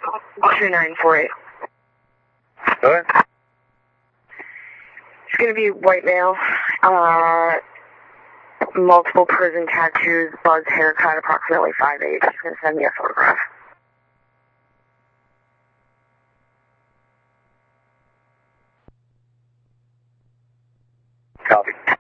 2948. Go ahead. It's going to be white male, multiple prison tattoos, buzzed haircut, approximately 5'8". He's going to send me a photograph. Copy.